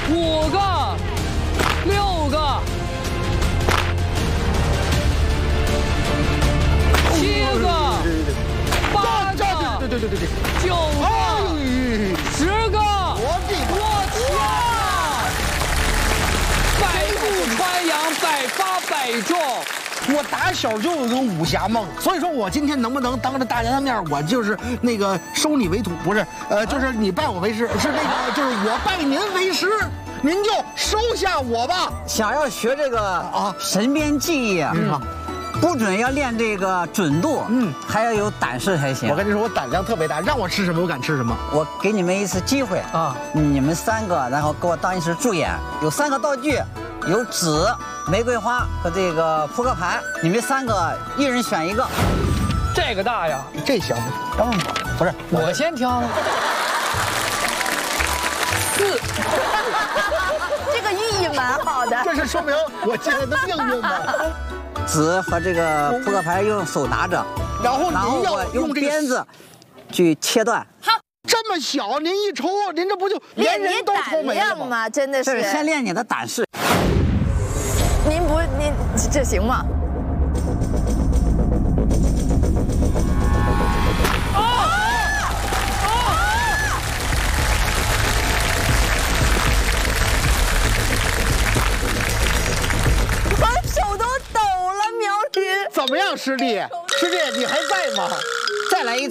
5个、6个、7个、8个、 对， 9个、10个。我天！百步穿杨，百发百中。 我打小就有个武侠梦，所以说我今天能不能当着大家的面，我就是那个收你为徒，不是，就是你拜我为师，是那个，就是我拜您为师，您就收下我吧。 想要学这个神鞭技艺啊，不准要练这个准度，还要有胆识才行。 我跟你说，我胆量特别大，让我吃什么我敢吃什么。 我给你们一次机会啊，你们3个，然后给我当一次助演，有3个道具，有纸、玫瑰花和这个扑克牌，你们3个一人选一个。 这个大呀， 这小当然不是我先挑了。4。 这个寓意蛮好的。 这是说明我今天的命运吗？ 纸和这个扑克牌用手拿着， 然后您要我用这个鞭子去切断。 好， 这么小，您一抽，您这不就连人都抽没了吗？ 吗？真的是。 这是先练你的胆识。 您这行吗？我手都抖了，苗军。 怎么样，师弟？师弟，你还在吗？ 再来一次。